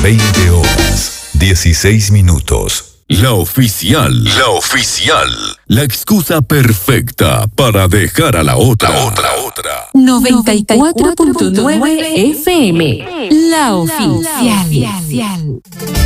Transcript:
20 horas, 16 minutos. La oficial. La oficial. La excusa perfecta para dejar a la otra. 94.9 FM. La oficial.